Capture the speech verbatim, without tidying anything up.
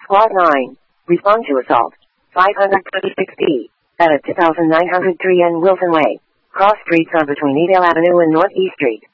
Squad nine. Respond to assault. five twenty-six B. At two thousand nine hundred three N Wilson Way. Cross streets on between Edale Avenue and North East Street.